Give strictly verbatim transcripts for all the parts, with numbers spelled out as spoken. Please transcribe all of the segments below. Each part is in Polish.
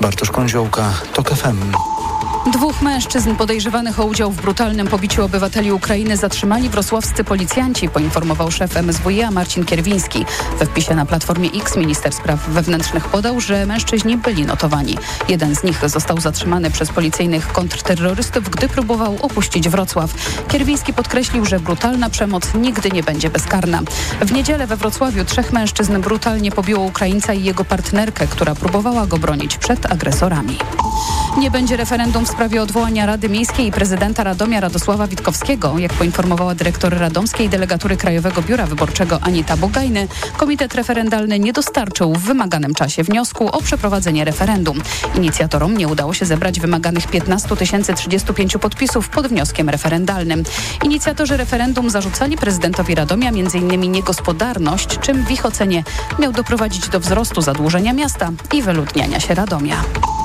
Bartosz Kądziołka, TOK F M. Dwóch mężczyzn podejrzewanych o udział w brutalnym pobiciu obywateli Ukrainy zatrzymali wrocławscy policjanci, poinformował szef M S W iA Marcin Kierwiński. We wpisie na Platformie X minister spraw wewnętrznych podał, że mężczyźni byli notowani. Jeden z nich został zatrzymany przez policyjnych kontrterrorystów, gdy próbował opuścić Wrocław. Kierwiński podkreślił, że brutalna przemoc nigdy nie będzie bezkarna. W niedzielę we Wrocławiu trzech mężczyzn brutalnie pobiło Ukraińca i jego partnerkę, która próbowała go bronić przed agresorami. Nie będzie referendum w sprawie odwołania Rady Miejskiej i prezydenta Radomia Radosława Witkowskiego. Jak poinformowała dyrektor Radomskiej Delegatury Krajowego Biura Wyborczego Anita Bogajny, komitet referendalny nie dostarczył w wymaganym czasie wniosku o przeprowadzenie referendum. Inicjatorom nie udało się zebrać wymaganych piętnaście tysięcy trzydzieści pięć podpisów pod wnioskiem referendalnym. Inicjatorzy referendum zarzucali prezydentowi Radomia m.in. niegospodarność, czym w ich ocenie miał doprowadzić do wzrostu zadłużenia miasta i wyludniania się Radomia.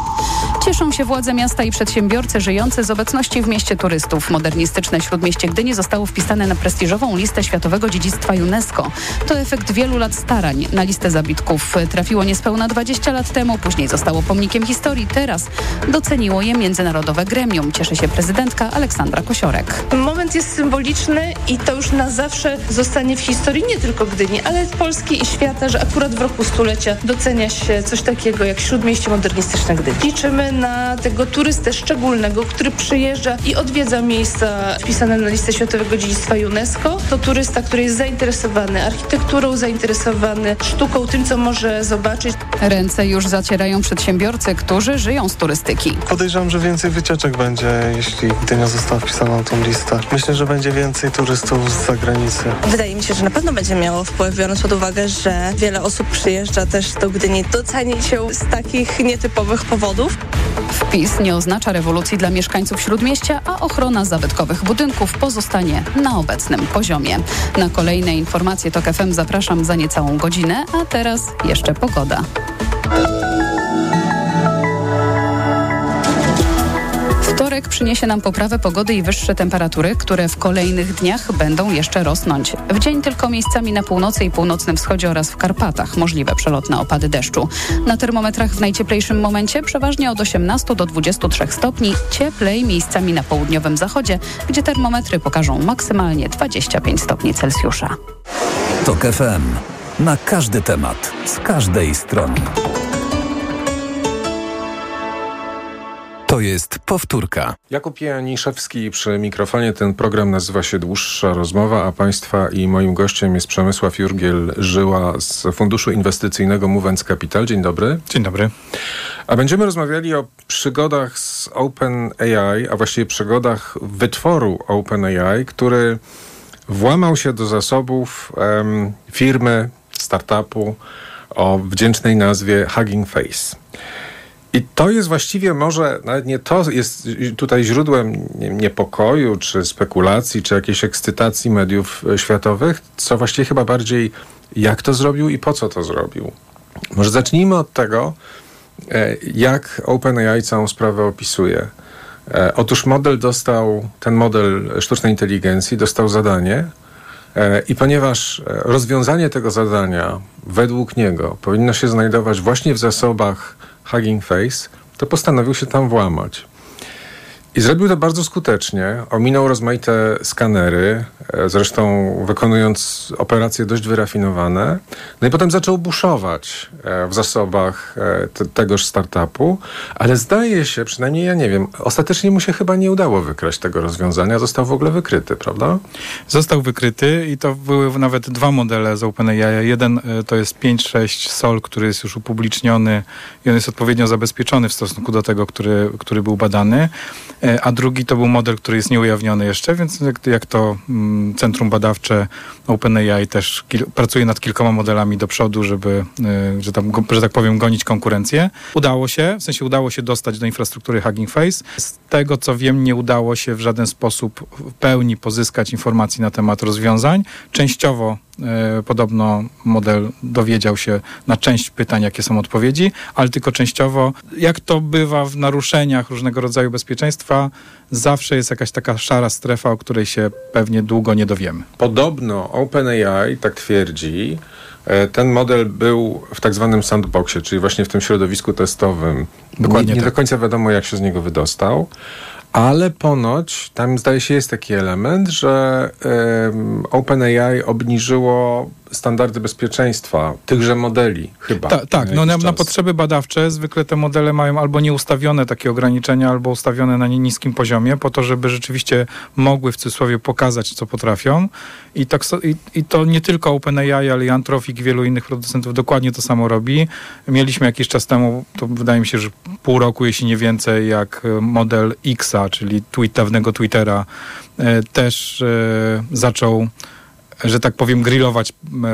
Cieszą się władze miasta i przedsiębiorcy żyjący z obecności w mieście turystów. Modernistyczne Śródmieście Gdyni zostało wpisane na prestiżową listę Światowego Dziedzictwa UNESCO. To efekt wielu lat starań. Na listę zabytków trafiło niespełna dwadzieścia lat temu, później zostało pomnikiem historii. Teraz doceniło je międzynarodowe gremium. Cieszy się prezydentka Aleksandra Kosiorek. Moment jest symboliczny i to już na zawsze zostanie w historii nie tylko Gdyni, ale Polski i świata, że akurat w roku stulecia docenia się coś takiego jak Śródmieście Modernistyczne Gdyni. Liczymy na tego turystę szczególnego, który przyjeżdża i odwiedza miejsca wpisane na listę Światowego Dziedzictwa UNESCO. To turysta, który jest zainteresowany architekturą, zainteresowany sztuką, tym, co może zobaczyć. Ręce już zacierają przedsiębiorcy, którzy żyją z turystyki. Podejrzewam, że więcej wycieczek będzie, jeśli Gdynia została wpisana na tą listę. Myślę, że będzie więcej turystów z zagranicy. Wydaje mi się, że na pewno będzie miało wpływ, biorąc pod uwagę, że wiele osób przyjeżdża też do Gdyni docenić się z takich nietypowych powodów. Wpis nie oznacza rewolucji dla mieszkańców Śródmieścia, a ochrona zabytkowych budynków pozostanie na obecnym poziomie. Na kolejne informacje TOK F M zapraszam za niecałą godzinę, a teraz jeszcze pogoda. Wtorek przyniesie nam poprawę pogody i wyższe temperatury, które w kolejnych dniach będą jeszcze rosnąć. W dzień tylko miejscami na północy i północnym wschodzie oraz w Karpatach możliwe przelotne opady deszczu. Na termometrach w najcieplejszym momencie przeważnie od osiemnastu do dwudziestu trzech stopni, cieplej miejscami na południowym zachodzie, gdzie termometry pokażą maksymalnie dwadzieścia pięć stopni Celsjusza. TOK F M. Na każdy temat, z każdej strony. To jest powtórka. Jakub Janiszewski przy mikrofonie. Ten program nazywa się Dłuższa Rozmowa, a Państwa i moim gościem jest Przemysław Jurgiel-Żyła z Funduszu Inwestycyjnego Movens Capital. Dzień dobry. Dzień dobry. A będziemy rozmawiali o przygodach z OpenAI, a właściwie przygodach wytworu OpenAI, który włamał się do zasobów um, firmy, startupu o wdzięcznej nazwie Hugging Face. I to jest właściwie może, nawet nie to jest tutaj źródłem niepokoju, czy spekulacji, czy jakiejś ekscytacji mediów światowych, co właściwie chyba bardziej jak to zrobił i po co to zrobił. Może zacznijmy od tego, jak OpenAI całą sprawę opisuje. Otóż model dostał, ten model sztucznej inteligencji dostał zadanie i ponieważ rozwiązanie tego zadania według niego powinno się znajdować właśnie w zasobach Hugging Face, to postanowił się tam włamać. I zrobił to bardzo skutecznie. Ominął rozmaite skanery, zresztą wykonując operacje dość wyrafinowane. No i potem zaczął buszować w zasobach te, tegoż startupu, ale zdaje się, przynajmniej ja nie wiem, ostatecznie mu się chyba nie udało wykraść tego rozwiązania. Został w ogóle wykryty, prawda? Został wykryty i to były nawet dwa modele z OpenAI. Jeden to jest pięć sześć Sol, który jest już upubliczniony i on jest odpowiednio zabezpieczony w stosunku do tego, który, który był badany. A drugi to był model, który jest nieujawniony jeszcze, więc jak, jak to mm, centrum badawcze OpenAI też kil, pracuje nad kilkoma modelami do przodu, żeby, y, że, tam, że tak powiem, gonić konkurencję. Udało się, w sensie udało się dostać do infrastruktury Hugging Face. Z tego, co wiem, nie udało się w żaden sposób w pełni pozyskać informacji na temat rozwiązań. Częściowo y, podobno model dowiedział się na część pytań, jakie są odpowiedzi, ale tylko częściowo. Jak to bywa w naruszeniach różnego rodzaju bezpieczeństwa, zawsze jest jakaś taka szara strefa, o której się pewnie długo nie dowiemy. Podobno OpenAI tak twierdzi, Ten model był w tak zwanym sandboxie, czyli właśnie w tym środowisku testowym. Dokładnie nie, nie tak. do końca wiadomo, jak się z niego wydostał, ale ponoć tam zdaje się jest taki element, że um, OpenAI obniżyło standardy bezpieczeństwa tychże modeli chyba. Ta, tak, no na, na potrzeby badawcze zwykle te modele mają albo nieustawione takie ograniczenia, albo ustawione na nie niskim poziomie, po to, żeby rzeczywiście mogły w cudzysłowie pokazać, co potrafią. I, tak, i, i to nie tylko OpenAI, ale i Anthropic i wielu innych producentów dokładnie to samo robi. Mieliśmy jakiś czas temu, to wydaje mi się, że pół roku, jeśli nie więcej, jak model Xa, czyli tweet, dawnego Twittera, e, też e, zaczął, że tak powiem, grillować e,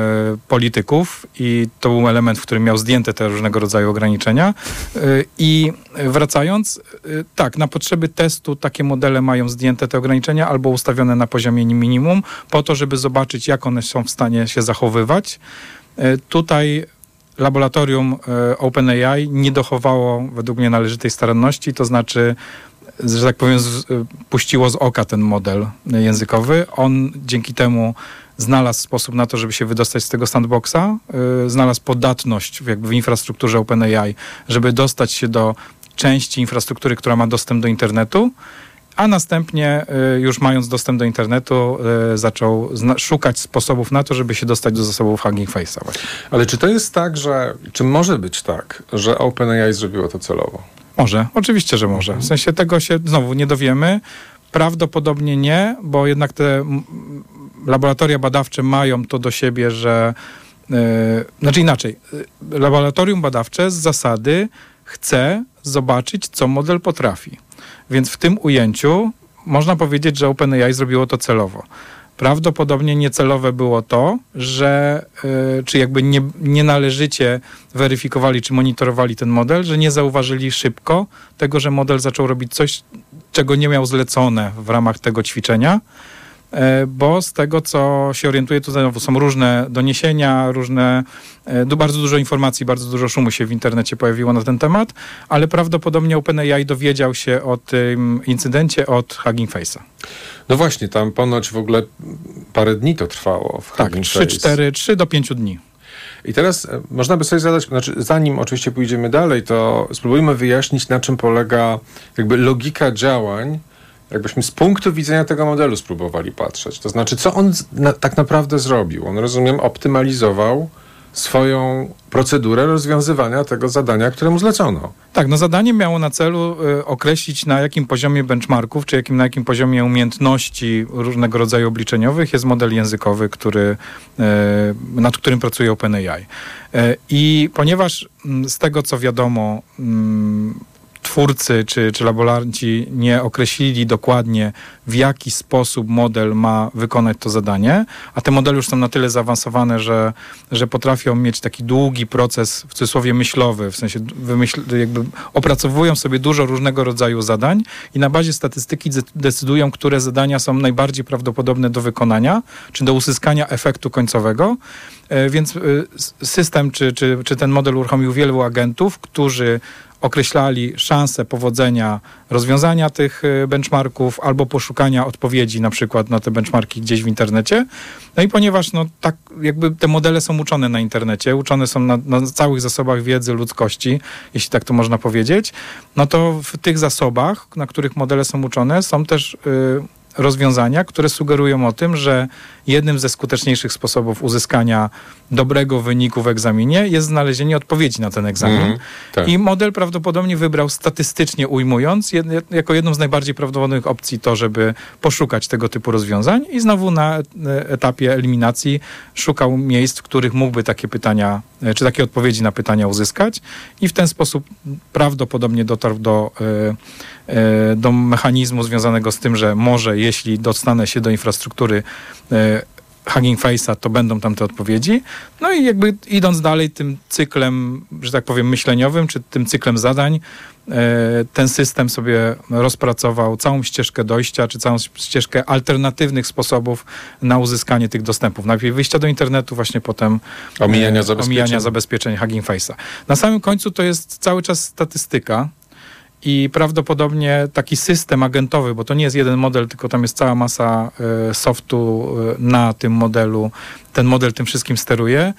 polityków i to był element, w którym miał zdjęte te różnego rodzaju ograniczenia. E, I wracając, e, tak, na potrzeby testu takie modele mają zdjęte te ograniczenia albo ustawione na poziomie minimum, po to, żeby zobaczyć, jak one są w stanie się zachowywać. E, tutaj laboratorium e, OpenAI nie dochowało według mnie należytej staranności, to znaczy, że tak powiem, z, puściło z oka ten model językowy. On dzięki temu znalazł sposób na to, żeby się wydostać z tego sandboxa, yy, znalazł podatność w, jakby w infrastrukturze OpenAI, żeby dostać się do części infrastruktury, która ma dostęp do internetu, a następnie y, już mając dostęp do internetu y, zaczął zna- szukać sposobów na to, żeby się dostać do zasobów Hugging Face'a właśnie. Ale czy to jest tak, że, czy może być tak, że OpenAI zrobiło to celowo? Może, oczywiście, że może. W sensie tego się znowu nie dowiemy. Prawdopodobnie nie, bo jednak te m, laboratoria badawcze mają to do siebie, że yy, znaczy inaczej. Yy, laboratorium badawcze z zasady chce zobaczyć, co model potrafi. Więc w tym ujęciu można powiedzieć, że OpenAI zrobiło to celowo. Prawdopodobnie niecelowe było to, że yy, czy jakby nie, nie należycie weryfikowali, czy monitorowali ten model, że nie zauważyli szybko tego, że model zaczął robić coś, czego nie miał zlecone w ramach tego ćwiczenia, yy, bo z tego, co się orientuję, to znowu są różne doniesienia, różne, yy, bardzo dużo informacji, bardzo dużo szumu się w internecie pojawiło na ten temat, ale prawdopodobnie OpenAI dowiedział się o tym incydencie od Hugging Face'a. No właśnie, tam ponoć w ogóle parę dni to trwało. W tak, trzy, cztery, trzy do pięciu dni. I teraz można by sobie zadać, znaczy zanim oczywiście pójdziemy dalej, to spróbujmy wyjaśnić, na czym polega jakby logika działań, jakbyśmy z punktu widzenia tego modelu spróbowali patrzeć. To znaczy, co on na, tak naprawdę zrobił? On, rozumiem, optymalizował swoją procedurę rozwiązywania tego zadania, które mu zlecono. Tak, no zadanie miało na celu y, określić, na jakim poziomie benchmarków, czy jakim, na jakim poziomie umiejętności różnego rodzaju obliczeniowych jest model językowy, który, y, nad którym pracuje OpenAI. Y, I ponieważ y, z tego, co wiadomo, y, twórcy czy, czy laboranci nie określili dokładnie, w jaki sposób model ma wykonać to zadanie, a te modele już są na tyle zaawansowane, że, że potrafią mieć taki długi proces, w cudzysłowie myślowy, w sensie wymyśl, jakby opracowują sobie dużo różnego rodzaju zadań i na bazie statystyki decydują, które zadania są najbardziej prawdopodobne do wykonania, czy do uzyskania efektu końcowego. Więc system, czy, czy, czy ten model uruchomił wielu agentów, którzy określali szanse powodzenia rozwiązania tych benchmarków albo poszukania odpowiedzi na przykład na te benchmarki gdzieś w internecie. No i ponieważ no, tak jakby te modele są uczone na internecie, uczone są na, na całych zasobach wiedzy ludzkości, jeśli tak to można powiedzieć, no to w tych zasobach, na których modele są uczone, są też yy, rozwiązania, które sugerują o tym, że jednym ze skuteczniejszych sposobów uzyskania dobrego wyniku w egzaminie jest znalezienie odpowiedzi na ten egzamin. Mm, tak. I model prawdopodobnie wybrał, statystycznie ujmując, jed, jako jedną z najbardziej prawdopodobnych opcji to, żeby poszukać tego typu rozwiązań i znowu na etapie eliminacji szukał miejsc, w których mógłby takie pytania, czy takie odpowiedzi na pytania uzyskać i w ten sposób prawdopodobnie dotarł do, do mechanizmu związanego z tym, że może jeśli dostanę się do infrastruktury Hugging Face'a, to będą tam te odpowiedzi. No i jakby idąc dalej tym cyklem, że tak powiem, myśleniowym, czy tym cyklem zadań, ten system sobie rozpracował całą ścieżkę dojścia, czy całą ścieżkę alternatywnych sposobów na uzyskanie tych dostępów. Najpierw wyjścia do internetu, właśnie potem omijania zabezpieczeń, omijania zabezpieczeń Hugging Face'a. Na samym końcu to jest cały czas statystyka, i prawdopodobnie taki system agentowy, bo to nie jest jeden model, tylko tam jest cała masa y, softu y, na tym modelu. Ten model tym wszystkim steruje.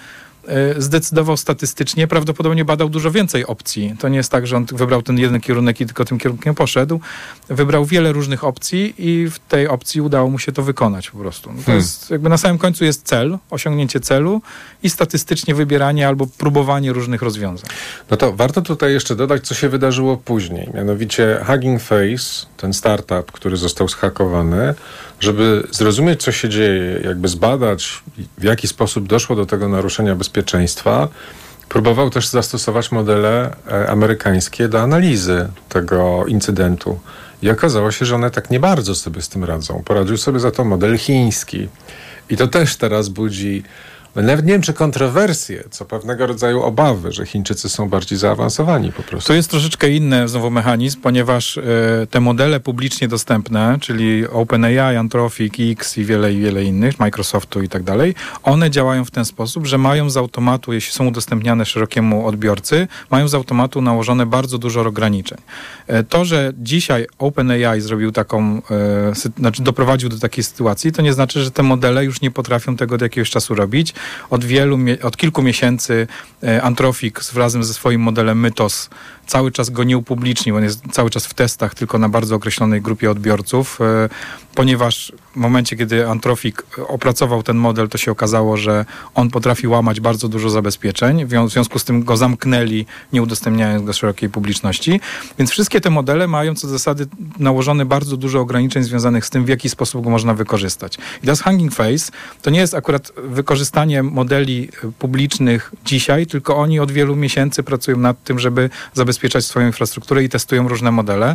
zdecydował statystycznie, prawdopodobnie badał dużo więcej opcji. To nie jest tak, że on wybrał ten jeden kierunek i tylko tym kierunkiem poszedł. Wybrał wiele różnych opcji i w tej opcji udało mu się to wykonać po prostu. No to hmm. jest jakby na samym końcu jest cel, osiągnięcie celu i statystycznie wybieranie albo próbowanie różnych rozwiązań. No to warto tutaj jeszcze dodać, co się wydarzyło później. Mianowicie Hugging Face, ten startup, który został zhakowany, żeby zrozumieć, co się dzieje, jakby zbadać, w jaki sposób doszło do tego naruszenia bezpieczeństwa, próbował też zastosować modele e, amerykańskie do analizy tego incydentu. I okazało się, że one tak nie bardzo sobie z tym radzą. Poradził sobie za to model chiński. I to też teraz budzi, nawet nie wiem, czy kontrowersje, co pewnego rodzaju obawy, że Chińczycy są bardziej zaawansowani po prostu. To jest troszeczkę inny znowu mechanizm, ponieważ y, te modele publicznie dostępne, czyli OpenAI, Anthropic, X i wiele, i wiele innych, Microsoftu i tak dalej, one działają w ten sposób, że mają z automatu, jeśli są udostępniane szerokiemu odbiorcy, mają z automatu nałożone bardzo dużo ograniczeń. Y, to, że dzisiaj OpenAI zrobił taką, y, sy, znaczy doprowadził do takiej sytuacji, to nie znaczy, że te modele już nie potrafią tego do jakiegoś czasu robić. Od wielu, od kilku miesięcy Anthropic razem ze swoim modelem Mythos cały czas go nie upublicznił. On jest cały czas w testach tylko na bardzo określonej grupie odbiorców, ponieważ w momencie, kiedy Anthropic opracował ten model, to się okazało, że on potrafi łamać bardzo dużo zabezpieczeń. W związku z tym go zamknęli, nie udostępniając go szerokiej publiczności. Więc wszystkie te modele mają co do zasady nałożone bardzo dużo ograniczeń związanych z tym, w jaki sposób go można wykorzystać. I teraz Hugging Face to nie jest akurat wykorzystanie modeli publicznych dzisiaj, tylko oni od wielu miesięcy pracują nad tym, żeby zabezpieczać swoją infrastrukturę i testują różne modele.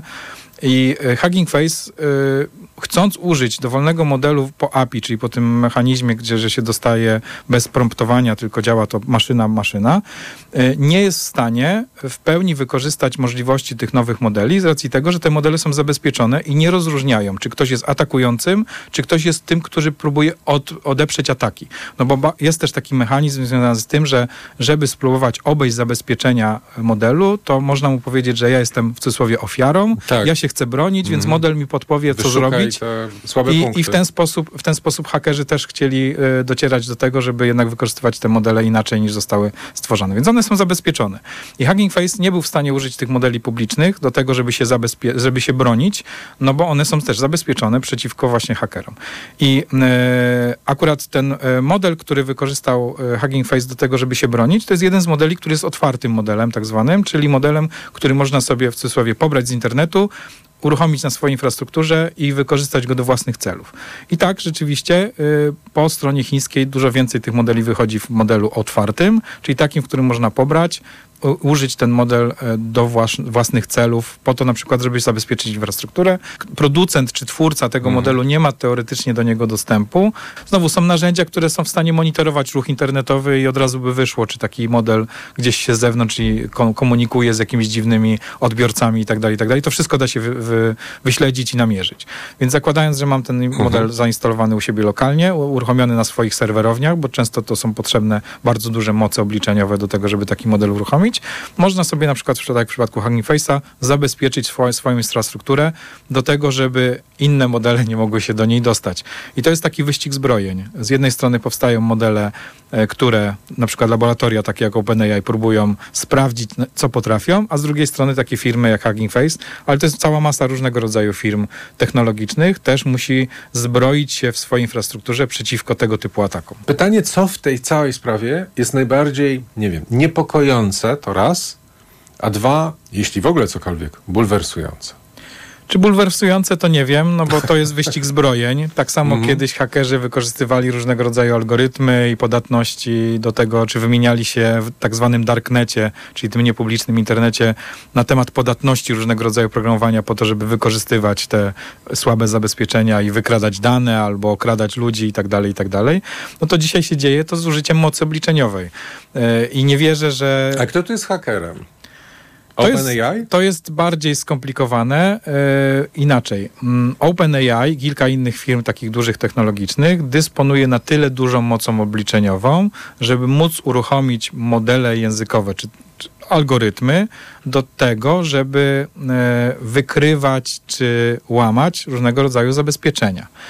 I Hugging Face, y, chcąc użyć dowolnego modelu po A P I, czyli po tym mechanizmie, gdzie że się dostaje bez promptowania, tylko działa to maszyna-maszyna, y, nie jest w stanie w pełni wykorzystać możliwości tych nowych modeli z racji tego, że te modele są zabezpieczone i nie rozróżniają, czy ktoś jest atakującym, czy ktoś jest tym, który próbuje od, odeprzeć ataki. No bo ba- jest też taki mechanizm związany z tym, że żeby spróbować obejść zabezpieczenia modelu, to można mu powiedzieć, że ja jestem w cudzysłowie ofiarą, tak. ja się chcę bronić, mm. więc model mi podpowie, co Wyszukaj zrobić. I, I w ten sposób, w ten sposób hakerzy też chcieli y, docierać do tego, żeby jednak wykorzystywać te modele inaczej niż zostały stworzone. Więc one są zabezpieczone. I Hugging Face nie był w stanie użyć tych modeli publicznych do tego, żeby się, zabezpie- żeby się bronić, no bo one są też zabezpieczone przeciwko właśnie hakerom. I y, akurat ten y, model, który wykorzystał y, Hugging Face do tego, żeby się bronić, to jest jeden z modeli, który jest otwartym modelem tak zwanym, czyli modelem, który można sobie w cudzysłowie pobrać z internetu, uruchomić na swojej infrastrukturze i wykorzystać go do własnych celów. I tak rzeczywiście y, po stronie chińskiej dużo więcej tych modeli wychodzi w modelu otwartym, czyli takim, w którym można pobrać, użyć ten model do własnych celów, po to na przykład, żeby zabezpieczyć infrastrukturę. Producent czy twórca tego mhm. modelu nie ma teoretycznie do niego dostępu. Znowu są narzędzia, które są w stanie monitorować ruch internetowy i od razu by wyszło, czy taki model gdzieś się z zewnątrz i komunikuje z jakimiś dziwnymi odbiorcami i tak dalej, i tak dalej. To wszystko da się wy, wy, wyśledzić i namierzyć. Więc zakładając, że mam ten mhm. model zainstalowany u siebie lokalnie, uruchomiony na swoich serwerowniach, bo często to są potrzebne bardzo duże moce obliczeniowe do tego, żeby taki model uruchomić, można sobie na przykład, tak w przypadku Hugging Face'a, zabezpieczyć swoją, swoją infrastrukturę do tego, żeby inne modele nie mogły się do niej dostać. I to jest taki wyścig zbrojeń. Z jednej strony powstają modele, które na przykład laboratoria takie jak OpenAI próbują sprawdzić, co potrafią, a z drugiej strony takie firmy jak Hugging Face, ale to jest cała masa różnego rodzaju firm technologicznych, też musi zbroić się w swojej infrastrukturze przeciwko tego typu atakom. Pytanie, co w tej całej sprawie jest najbardziej, nie wiem, niepokojące, to raz, a dwa, jeśli w ogóle cokolwiek, bulwersujące. Czy bulwersujące, to nie wiem, no bo to jest wyścig zbrojeń. Tak samo mm. kiedyś hakerzy wykorzystywali różnego rodzaju algorytmy i podatności do tego, czy wymieniali się w tak zwanym darknecie, czyli tym niepublicznym internecie, na temat podatności różnego rodzaju programowania po to, żeby wykorzystywać te słabe zabezpieczenia i wykradać dane albo okradać ludzi i tak dalej, i tak dalej. No to dzisiaj się dzieje to z użyciem mocy obliczeniowej. Yy, I nie wierzę, że... A kto tu jest hakerem? To jest, to jest bardziej skomplikowane. Yy, inaczej. Yy, OpenAI, kilka innych firm takich dużych technologicznych dysponuje na tyle dużą mocą obliczeniową, żeby móc uruchomić modele językowe czy, czy algorytmy do tego, żeby yy, wykrywać czy łamać różnego rodzaju zabezpieczenia.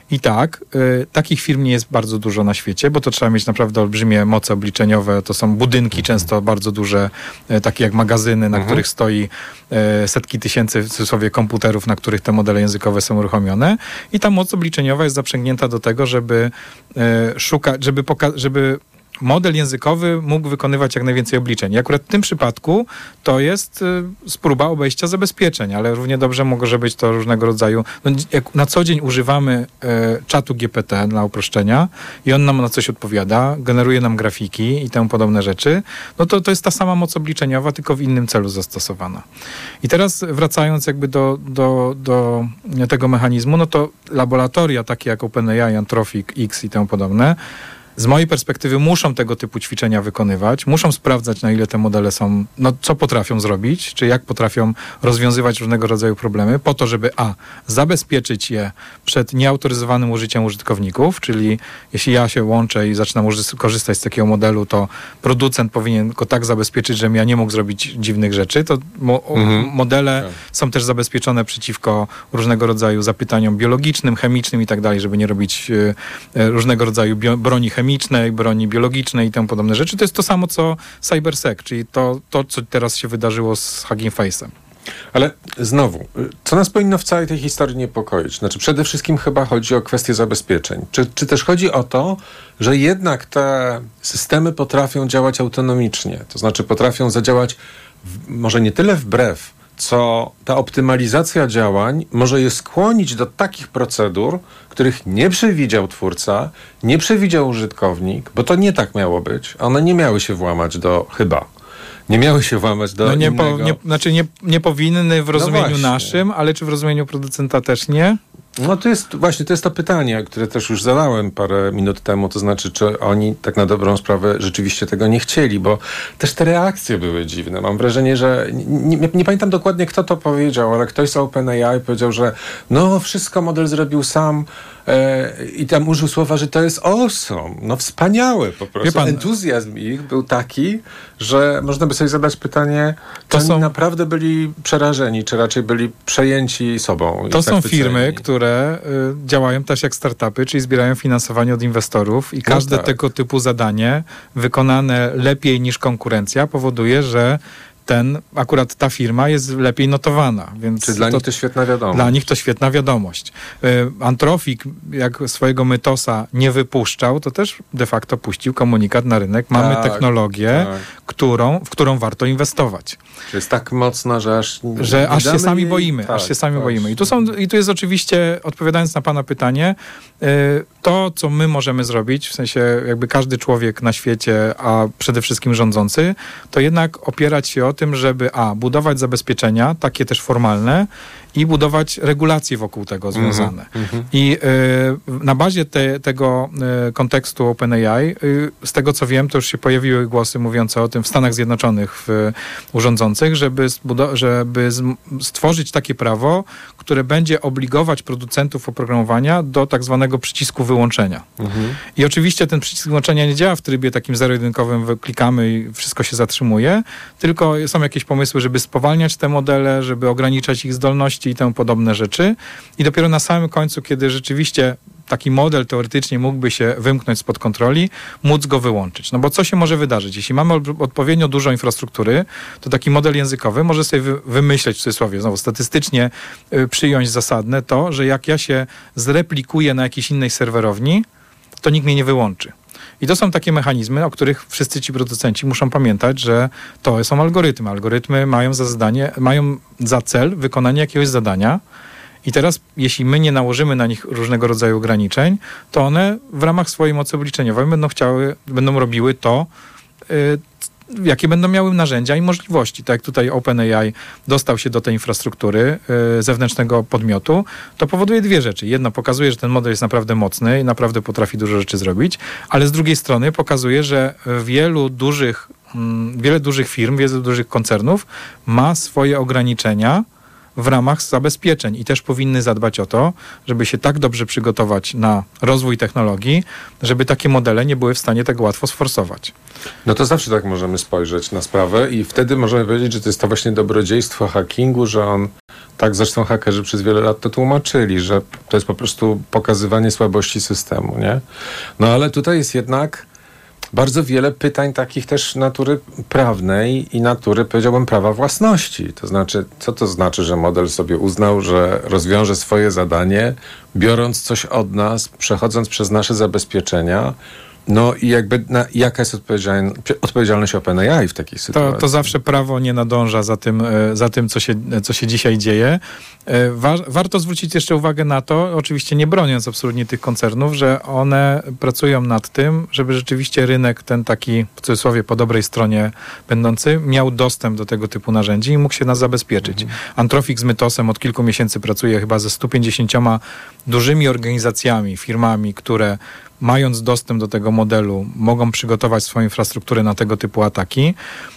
I tak, y, takich firm nie jest bardzo dużo na świecie, bo to trzeba mieć naprawdę olbrzymie moce obliczeniowe. To są budynki często bardzo duże, y, takie jak magazyny, na mhm. których stoi y, setki tysięcy w cudzysłowie komputerów, na których te modele językowe są uruchomione. I ta moc obliczeniowa jest zaprzęgnięta do tego, żeby y, szukać, żeby poka- żeby model językowy mógł wykonywać jak najwięcej obliczeń. I akurat w tym przypadku to jest y, próba obejścia zabezpieczeń, ale równie dobrze może być to różnego rodzaju... No, jak na co dzień używamy y, czatu G P T dla uproszczenia i on nam na coś odpowiada, generuje nam grafiki i temu podobne rzeczy, no to to jest ta sama moc obliczeniowa, tylko w innym celu zastosowana. I teraz wracając jakby do, do, do tego mechanizmu, no to laboratoria takie jak OpenAI, Anthropic, X i temu podobne, z mojej perspektywy muszą tego typu ćwiczenia wykonywać, muszą sprawdzać, na ile te modele są, no co potrafią zrobić, czy jak potrafią rozwiązywać różnego rodzaju problemy, po to, żeby a. zabezpieczyć je przed nieautoryzowanym użyciem użytkowników, czyli jeśli ja się łączę i zaczynam uży- korzystać z takiego modelu, to producent powinien go tak zabezpieczyć, żebym ja nie mógł zrobić dziwnych rzeczy. To mo- mhm. modele tak. są też zabezpieczone przeciwko różnego rodzaju zapytaniom biologicznym, chemicznym i tak dalej, żeby nie robić y, różnego rodzaju bio- broni chemicznej, broni biologicznej i temu podobne rzeczy. To jest to samo, co CyberSec, czyli to, to co teraz się wydarzyło z Hugging Face'em. Ale znowu, co nas powinno w całej tej historii niepokoić? Znaczy przede wszystkim chyba chodzi o kwestię zabezpieczeń. Czy, czy też chodzi o to, że jednak te systemy potrafią działać autonomicznie, to znaczy potrafią zadziałać w, może nie tyle wbrew, co ta optymalizacja działań może je skłonić do takich procedur, których nie przewidział twórca, nie przewidział użytkownik, bo to nie tak miało być. One nie miały się włamać do, chyba, nie miały się włamać do no nie innego... Po, nie, znaczy nie, nie powinny w rozumieniu no naszym, ale czy w rozumieniu producenta też nie? No to jest właśnie, to jest to pytanie, które też już zadałem parę minut temu, to znaczy, czy oni tak na dobrą sprawę rzeczywiście tego nie chcieli, bo też te reakcje były dziwne. Mam wrażenie, że nie, nie, nie pamiętam dokładnie, kto to powiedział, ale ktoś z OpenAI powiedział, że no wszystko model zrobił sam e, i tam użył słowa, że to jest awesome. No wspaniałe po prostu. Pan, entuzjazm ich był taki, że można by sobie zadać pytanie, czy to oni są, naprawdę byli przerażeni, czy raczej byli przejęci sobą. To są firmy, które y, działają też jak startupy, czyli zbierają finansowanie od inwestorów i każde no tak. tego typu zadanie wykonane lepiej niż konkurencja powoduje, że ten, akurat ta firma jest lepiej notowana. Więc Czy dla to, nich to świetna wiadomość? Dla nich to świetna wiadomość. Y, Anthropic, jak swojego Mytosa nie wypuszczał, to też de facto puścił komunikat na rynek. Mamy tak, technologię, tak. którą, w którą warto inwestować. To jest tak mocna, że aż... Że aż się sami jej... boimy. Tak, aż się sami tak. boimy. I tu, są, I tu jest oczywiście, odpowiadając na pana pytanie, y, to, co my możemy zrobić, w sensie jakby każdy człowiek na świecie, a przede wszystkim rządzący, to jednak opierać się o tym, żeby a, budować zabezpieczenia, takie też formalne i budować regulacje wokół tego związane. Mm-hmm. I y, na bazie te, tego y, kontekstu OpenAI, y, z tego co wiem, to już się pojawiły głosy mówiące o tym w Stanach Zjednoczonych w, y, urządzących, żeby, zbudo- żeby z- stworzyć takie prawo, które będzie obligować producentów oprogramowania do tak zwanego przycisku wyłączenia. Mm-hmm. I oczywiście ten przycisk wyłączenia nie działa w trybie takim zero-jedynkowym, klikamy i wszystko się zatrzymuje, tylko są jakieś pomysły, żeby spowalniać te modele, żeby ograniczać ich zdolności i temu podobne rzeczy. I dopiero na samym końcu, kiedy rzeczywiście taki model teoretycznie mógłby się wymknąć spod kontroli, móc go wyłączyć. No bo co się może wydarzyć? Jeśli mamy odpowiednio dużo infrastruktury, to taki model językowy może sobie wy- wymyśleć, w cudzysłowie, znowu statystycznie y, przyjąć zasadne to, że jak ja się zreplikuję na jakiejś innej serwerowni, to nikt mnie nie wyłączy. I to są takie mechanizmy, o których wszyscy ci producenci muszą pamiętać, że to są algorytmy. Algorytmy mają za zadanie, mają za cel wykonanie jakiegoś zadania i teraz, jeśli my nie nałożymy na nich różnego rodzaju ograniczeń, to one w ramach swojej mocy obliczeniowej będą chciały, będą robiły to, yy, jakie będą miały narzędzia i możliwości. Tak jak tutaj OpenAI dostał się do tej infrastruktury y, zewnętrznego podmiotu, to powoduje dwie rzeczy. Jedno, pokazuje, że ten model jest naprawdę mocny i naprawdę potrafi dużo rzeczy zrobić, ale z drugiej strony pokazuje, że wielu dużych, mm, wiele dużych firm, wiele dużych koncernów ma swoje ograniczenia w ramach zabezpieczeń i też powinny zadbać o to, żeby się tak dobrze przygotować na rozwój technologii, żeby takie modele nie były w stanie tego łatwo sforsować. No to zawsze tak możemy spojrzeć na sprawę i wtedy możemy powiedzieć, że to jest to właśnie dobrodziejstwo hackingu, że on Tak zresztą hakerzy przez wiele lat to tłumaczyli, że to jest po prostu pokazywanie słabości systemu, nie? No ale tutaj jest jednak bardzo wiele pytań takich też natury prawnej i natury, powiedziałbym, prawa własności. To znaczy, co to znaczy, że model sobie uznał, że rozwiąże swoje zadanie, biorąc coś od nas, przechodząc przez nasze zabezpieczenia. No i jakby na, jaka jest odpowiedzialność, odpowiedzialność OpenAI w takiej sytuacji? To, to zawsze prawo nie nadąża za tym, za tym co, się, co się dzisiaj dzieje. Wa- warto zwrócić jeszcze uwagę na to, oczywiście nie broniąc absolutnie tych koncernów, że one pracują nad tym, żeby rzeczywiście rynek ten taki, w cudzysłowie, po dobrej stronie będący, miał dostęp do tego typu narzędzi i mógł się nas zabezpieczyć. Mhm. Anthropic z Mythosem od kilku miesięcy pracuje chyba ze stu pięćdziesięcioma dużymi organizacjami, firmami, które mając dostęp do tego modelu, mogą przygotować swoją infrastrukturę na tego typu ataki.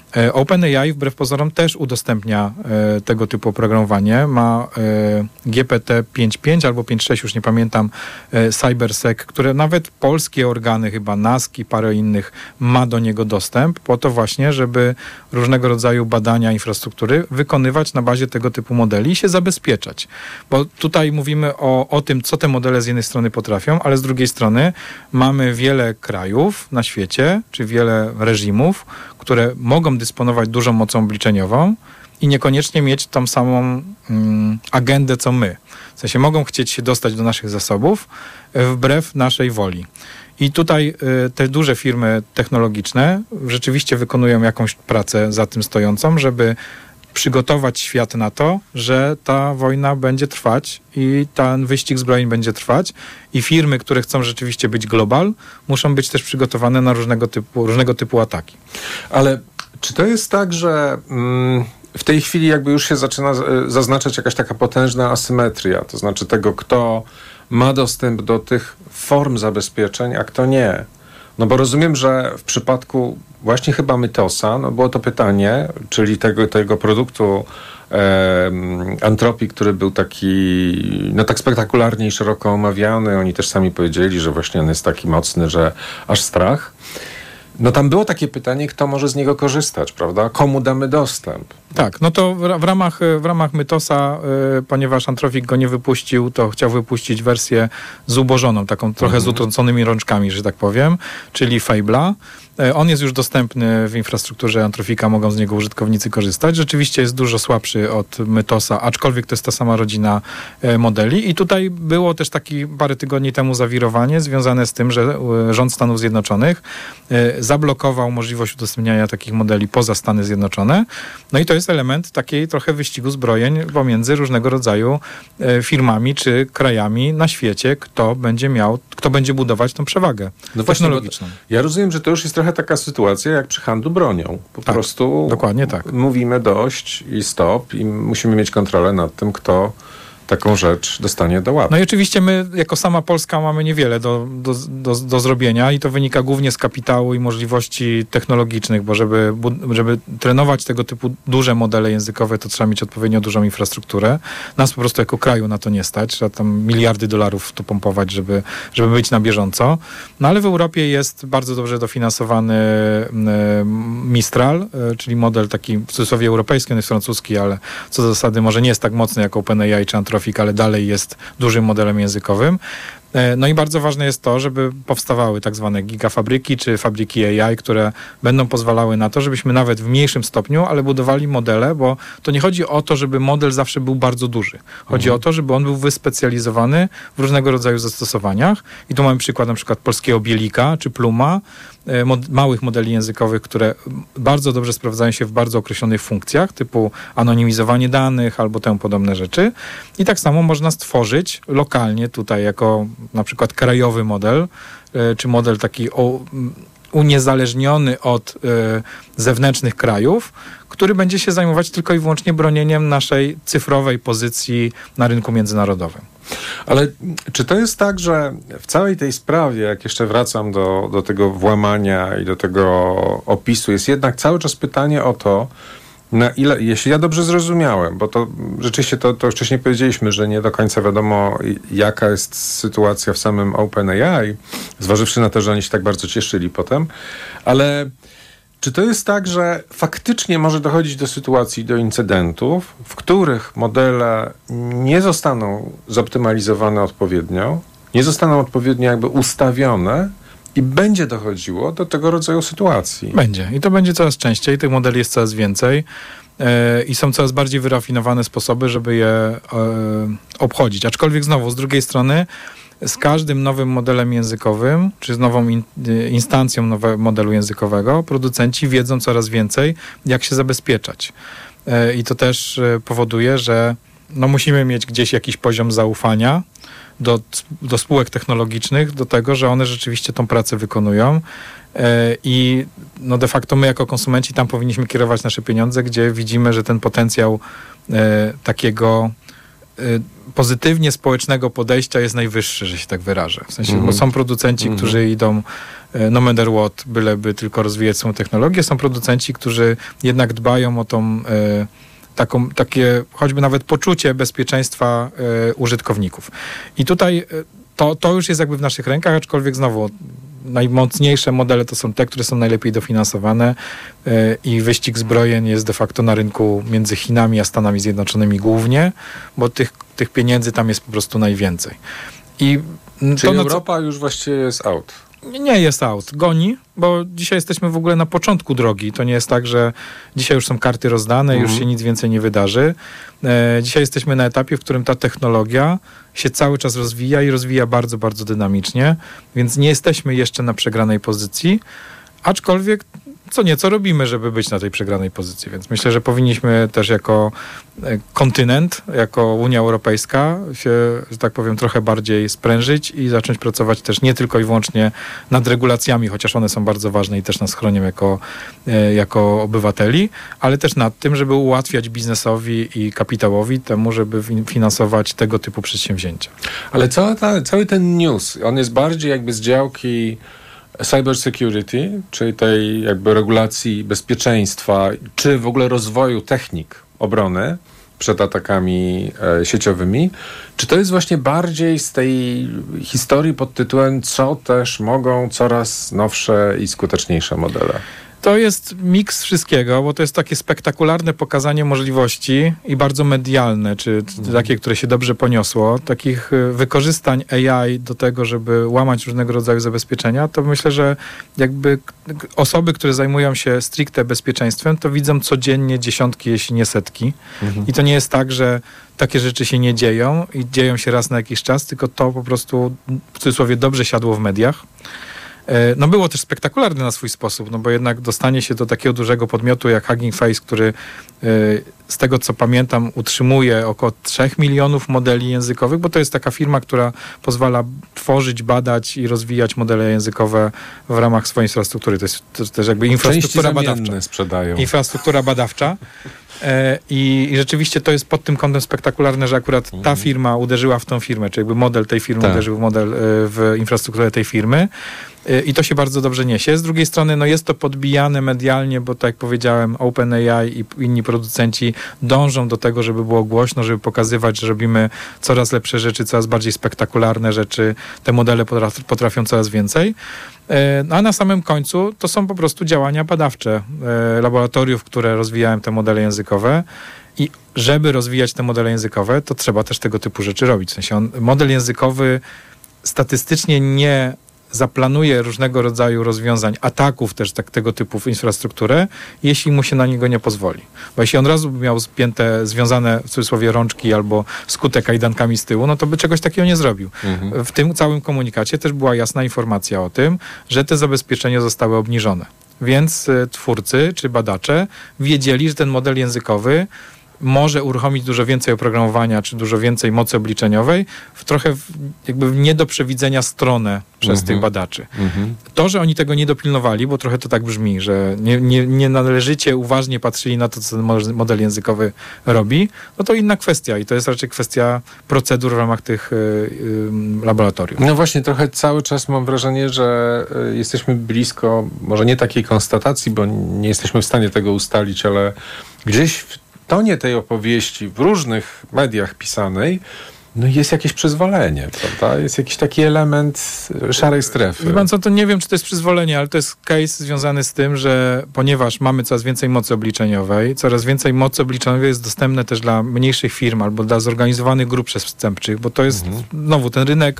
OpenAI wbrew pozorom też udostępnia e, tego typu oprogramowanie. Ma e, G P T pięć pięć albo pięć sześć, już nie pamiętam, e, CyberSec, które nawet polskie organy, chyba N A S K i parę innych, ma do niego dostęp, po to właśnie, żeby różnego rodzaju badania infrastruktury wykonywać na bazie tego typu modeli i się zabezpieczać. Bo tutaj mówimy o, o tym, co te modele z jednej strony potrafią, ale z drugiej strony mamy wiele krajów na świecie, czy wiele reżimów, które mogą dysponować dużą mocą obliczeniową i niekoniecznie mieć tą samą mm, agendę, co my. W sensie mogą chcieć się dostać do naszych zasobów wbrew naszej woli. I tutaj y, te duże firmy technologiczne rzeczywiście wykonują jakąś pracę za tym stojącą, żeby przygotować świat na to, że ta wojna będzie trwać i ten wyścig zbrojeń będzie trwać i firmy, które chcą rzeczywiście być global, muszą być też przygotowane na różnego typu, różnego typu ataki. Ale czy to jest tak, że mm, w tej chwili jakby już się zaczyna zaznaczać jakaś taka potężna asymetria, to znaczy tego, kto ma dostęp do tych form zabezpieczeń, a kto nie? No bo rozumiem, że w przypadku właśnie chyba Mythosa, no było to pytanie, czyli tego, tego produktu e, Anthropic, który był taki, no tak spektakularnie i szeroko omawiany. Oni też sami powiedzieli, że właśnie on jest taki mocny, że aż strach. No tam było takie pytanie, kto może z niego korzystać, prawda? Komu damy dostęp? Tak, no to w ramach, w ramach Mythosa, y, ponieważ Anthropic go nie wypuścił, to chciał wypuścić wersję zubożoną, taką trochę mhm. z utrąconymi rączkami, że tak powiem, czyli Fable'a. Y, on jest już dostępny w infrastrukturze Anthropica, mogą z niego użytkownicy korzystać. Rzeczywiście jest dużo słabszy od Mythosa, aczkolwiek to jest ta sama rodzina y, modeli. I tutaj było też taki parę tygodni temu zawirowanie związane z tym, że y, rząd Stanów Zjednoczonych y, zablokował możliwość udostępniania takich modeli poza Stany Zjednoczone. No i to jest element takiej trochę wyścigu zbrojeń pomiędzy różnego rodzaju e, firmami czy krajami na świecie, kto będzie miał, kto będzie budować tą przewagę no technologiczną. Właśnie, ja rozumiem, że to już jest trochę taka sytuacja jak przy handlu bronią. Po tak, prostu dokładnie tak. Mówimy dość i stop i musimy mieć kontrolę nad tym, kto taką rzecz dostanie do łapy. No i oczywiście my, jako sama Polska, mamy niewiele do, do, do, do zrobienia i to wynika głównie z kapitału i możliwości technologicznych, bo żeby, żeby trenować tego typu duże modele językowe, to trzeba mieć odpowiednio dużą infrastrukturę. Nas po prostu jako kraju na to nie stać. Trzeba tam miliardy dolarów w to pompować, żeby, żeby być na bieżąco. No ale w Europie jest bardzo dobrze dofinansowany Mistral, czyli model taki w cudzysłowie europejski, on jest francuski, ale co do zasady może nie jest tak mocny jak OpenAI czy Anthropic, ale dalej jest dużym modelem językowym. No i bardzo ważne jest to, żeby powstawały tak zwane gigafabryki czy fabryki A I, które będą pozwalały na to, żebyśmy nawet w mniejszym stopniu, ale budowali modele, bo to nie chodzi o to, żeby model zawsze był bardzo duży. Chodzi mhm. o to, żeby on był wyspecjalizowany w różnego rodzaju zastosowaniach. I tu mamy przykład na przykład polskiego Bielika czy Pluma, mod- małych modeli językowych, które bardzo dobrze sprawdzają się w bardzo określonych funkcjach, typu anonimizowanie danych albo temu podobne rzeczy. I tak samo można stworzyć lokalnie tutaj jako na przykład krajowy model, czy model taki o, uniezależniony od y, zewnętrznych krajów, który będzie się zajmować tylko i wyłącznie bronieniem naszej cyfrowej pozycji na rynku międzynarodowym. Ale czy to jest tak, że w całej tej sprawie, jak jeszcze wracam do, do tego włamania i do tego opisu, jest jednak cały czas pytanie o to, na ile, jeśli ja dobrze zrozumiałem, bo to rzeczywiście to, to wcześniej powiedzieliśmy, że nie do końca wiadomo, jaka jest sytuacja w samym OpenAI, zważywszy na to, że oni się tak bardzo cieszyli potem, ale Czy to jest tak, że faktycznie może dochodzić do sytuacji, do incydentów, w których modele nie zostaną zoptymalizowane odpowiednio, nie zostaną odpowiednio jakby ustawione i będzie dochodziło do tego rodzaju sytuacji? Będzie. I to będzie coraz częściej. Tych modeli jest coraz więcej. I są coraz bardziej wyrafinowane sposoby, żeby je e, obchodzić. Aczkolwiek znowu, z drugiej strony, z każdym nowym modelem językowym, czy z nową in, instancją nowego modelu językowego, producenci wiedzą coraz więcej, jak się zabezpieczać. E, I to też powoduje, że no, musimy mieć gdzieś jakiś poziom zaufania do, do spółek technologicznych, do tego, że one rzeczywiście tą pracę wykonują. I no de facto my jako konsumenci tam powinniśmy kierować nasze pieniądze, gdzie widzimy, że ten potencjał e, takiego e, pozytywnie społecznego podejścia jest najwyższy, że się tak wyrażę. W sensie, mm. bo są producenci, mm. którzy idą e, no matter what, byleby tylko rozwijać swoją technologię. Są producenci, którzy jednak dbają o tą e, taką, takie choćby nawet poczucie bezpieczeństwa e, użytkowników. I tutaj e, to, to już jest jakby w naszych rękach, aczkolwiek znowu najmocniejsze modele to są te, które są najlepiej dofinansowane yy, i wyścig zbrojeń jest de facto na rynku między Chinami a Stanami Zjednoczonymi głównie, bo tych, tych pieniędzy tam jest po prostu najwięcej. I Czyli to, Europa co... już właściwie jest out? Nie jest out. Goni, bo dzisiaj jesteśmy w ogóle na początku drogi. To nie jest tak, że dzisiaj już są karty rozdane, mhm. już się nic więcej nie wydarzy. E, dzisiaj jesteśmy na etapie, w którym ta technologia się cały czas rozwija i rozwija bardzo, bardzo dynamicznie, więc nie jesteśmy jeszcze na przegranej pozycji, aczkolwiek co nieco robimy, żeby być na tej przegranej pozycji, więc myślę, że powinniśmy też jako kontynent, jako Unia Europejska się, że tak powiem, trochę bardziej sprężyć i zacząć pracować też nie tylko i wyłącznie nad regulacjami, chociaż one są bardzo ważne i też nas chronią jako, jako obywateli, ale też nad tym, żeby ułatwiać biznesowi i kapitałowi temu, żeby finansować tego typu przedsięwzięcia. Ale cała ta, cały ten news, on jest bardziej jakby z działki cyber security, czyli tej jakby regulacji bezpieczeństwa, czy w ogóle rozwoju technik obrony przed atakami e, sieciowymi, czy to jest właśnie bardziej z tej historii pod tytułem, co też mogą coraz nowsze i skuteczniejsze modele? To jest miks wszystkiego, bo to jest takie spektakularne pokazanie możliwości i bardzo medialne, czy mm. takie, które się dobrze poniosło, takich wykorzystań A I do tego, żeby łamać różnego rodzaju zabezpieczenia, to myślę, że jakby osoby, które zajmują się stricte bezpieczeństwem, to widzą codziennie dziesiątki, jeśli nie setki. Mm-hmm. I to nie jest tak, że takie rzeczy się nie dzieją i dzieją się raz na jakiś czas, tylko to po prostu w cudzysłowie dobrze siadło w mediach. No było też spektakularne na swój sposób, no bo jednak dostanie się do takiego dużego podmiotu jak Hugging Face, który z tego co pamiętam utrzymuje około trzech milionów modeli językowych, bo to jest taka firma, która pozwala tworzyć, badać i rozwijać modele językowe w ramach swojej infrastruktury. To jest, to jest też jakby infrastruktura badawcza. Sprzedają. Infrastruktura badawcza. I, I rzeczywiście to jest pod tym kątem spektakularne, że akurat ta firma uderzyła w tą firmę, czy jakby model tej firmy tak. uderzył w model, w infrastrukturę tej firmy. I to się bardzo dobrze niesie. Z drugiej strony no jest to podbijane medialnie, bo tak jak powiedziałem, OpenAI i inni producenci dążą do tego, żeby było głośno, żeby pokazywać, że robimy coraz lepsze rzeczy, coraz bardziej spektakularne rzeczy. Te modele potraf- potrafią coraz więcej. A na samym końcu to są po prostu działania badawcze laboratoriów, które rozwijają te modele językowe. I żeby rozwijać te modele językowe, to trzeba też tego typu rzeczy robić. W sensie on, model językowy statystycznie nie zaplanuje różnego rodzaju rozwiązań, ataków też tak, tego typu w infrastrukturę, jeśli mu się na niego nie pozwoli. Bo jeśli on razu by miał spięte, związane w cudzysłowie rączki albo skute kajdankami z tyłu, no to by czegoś takiego nie zrobił. Mhm. W tym całym komunikacie też była jasna informacja o tym, że te zabezpieczenia zostały obniżone. Więc y, twórcy czy badacze wiedzieli, że ten model językowy może uruchomić dużo więcej oprogramowania, czy dużo więcej mocy obliczeniowej w trochę w, jakby w nie do przewidzenia stronę przez mm-hmm. tych badaczy. Mm-hmm. To, że oni tego nie dopilnowali, bo trochę to tak brzmi, że nie, nie, nie należycie uważnie patrzyli na to, co ten model językowy robi, no to inna kwestia i to jest raczej kwestia procedur w ramach tych y, y, laboratoriów. No właśnie, trochę cały czas mam wrażenie, że y, jesteśmy blisko, może nie takiej konstatacji, bo nie jesteśmy w stanie tego ustalić, ale gdzieś w tonie tej opowieści w różnych mediach pisanej No jest jakieś przyzwolenie, prawda? Jest jakiś taki element szarej strefy. Wie pan co, to nie wiem, czy to jest przyzwolenie, ale to jest case związany z tym, że ponieważ mamy coraz więcej mocy obliczeniowej, coraz więcej mocy obliczeniowej jest dostępne też dla mniejszych firm albo dla zorganizowanych grup przestępczych, bo to jest mhm. znowu ten rynek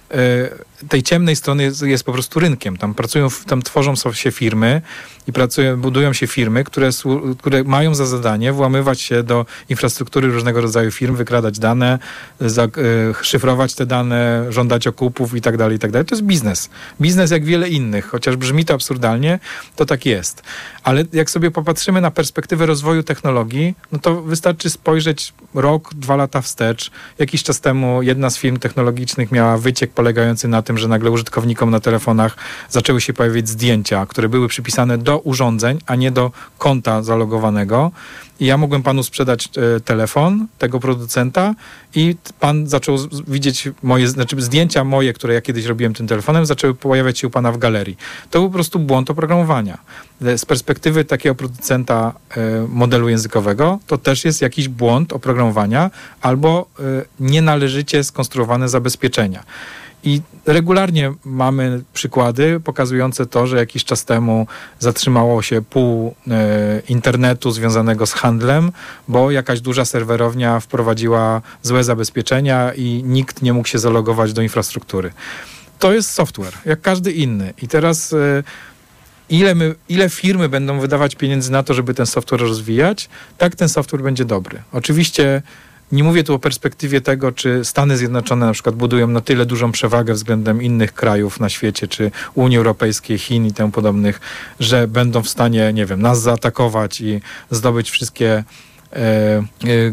tej ciemnej strony jest, jest po prostu rynkiem. Tam pracują, tam tworzą się firmy i pracują, budują się firmy, które, które mają za zadanie włamywać się do infrastruktury różnego rodzaju firm, wykradać dane, za, szyfrować te dane, żądać okupów i tak dalej, i tak dalej. To jest biznes. Biznes jak wiele innych, chociaż brzmi to absurdalnie, to tak jest. Ale jak sobie popatrzymy na perspektywę rozwoju technologii, no to wystarczy spojrzeć rok, dwa lata wstecz. Jakiś czas temu jedna z firm technologicznych miała wyciek polegający na tym, że nagle użytkownikom na telefonach zaczęły się pojawiać zdjęcia, które były przypisane do urządzeń, a nie do konta zalogowanego. I ja mogłem panu sprzedać e, telefon tego producenta i pan zaczął z, widzieć moje, znaczy zdjęcia moje, które ja kiedyś robiłem tym telefonem, zaczęły pojawiać się u pana w galerii. To był po prostu błąd oprogramowania. Z perspektywy takiego producenta e, modelu językowego, to też jest jakiś błąd oprogramowania albo e, nienależycie skonstruowane zabezpieczenia. I regularnie mamy przykłady pokazujące to, że jakiś czas temu zatrzymało się pół e, internetu związanego z handlem, bo jakaś duża serwerownia wprowadziła złe zabezpieczenia i nikt nie mógł się zalogować do infrastruktury. To jest software, jak każdy inny. I teraz e, ile, my, ile firmy będą wydawać pieniędzy na to, żeby ten software rozwijać, tak ten software będzie dobry. Oczywiście nie mówię tu o perspektywie tego, czy Stany Zjednoczone na przykład budują na tyle dużą przewagę względem innych krajów na świecie, czy Unii Europejskiej, Chin i tym podobnych, że będą w stanie, nie wiem, nas zaatakować i zdobyć wszystkie, e, e,